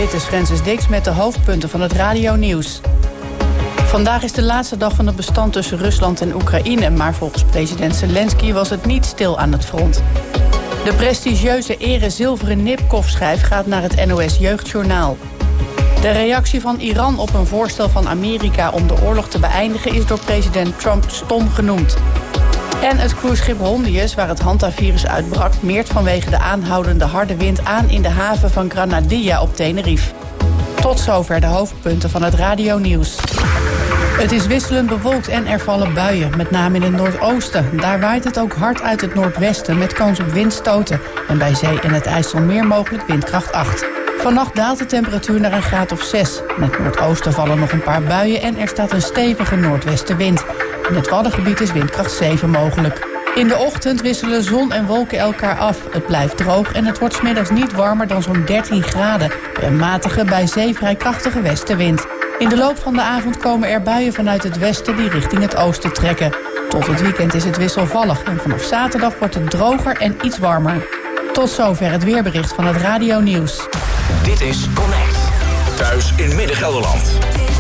Dit is Francis Dix met de hoofdpunten van het radionieuws. Vandaag is de laatste dag van het bestand tussen Rusland en Oekraïne, maar volgens president Zelensky was het niet stil aan het front. De prestigieuze ere zilveren Nipkoff-schijf gaat naar het NOS Jeugdjournaal. De reactie van Iran op een voorstel van Amerika om de oorlog te beëindigen is door president Trump stom genoemd. En het cruiseschip Hondius, waar het Hanta-virus uitbrak, meert vanwege de aanhoudende harde wind aan in de haven van Granadilla op Tenerife. Tot zover de hoofdpunten van het radionieuws. Het is wisselend bewolkt en er vallen buien, met name in het noordoosten. Daar waait het ook hard uit het noordwesten met kans op windstoten. En bij zee en het IJsselmeer mogelijk windkracht 8. Vannacht daalt de temperatuur naar een graad of 6. In het noordoosten vallen nog een paar buien en er staat een stevige noordwestenwind. In het Waddengebied is windkracht 7 mogelijk. In de ochtend wisselen zon en wolken elkaar af. Het blijft droog en het wordt 's middags niet warmer dan zo'n 13 graden. Een matige, bij zee vrij krachtige westenwind. In de loop van de avond komen er buien vanuit het westen die richting het oosten trekken. Tot het weekend is het wisselvallig en vanaf zaterdag wordt het droger en iets warmer. Tot zover het weerbericht van het radionieuws. Dit is Connect. Thuis in Midden-Gelderland.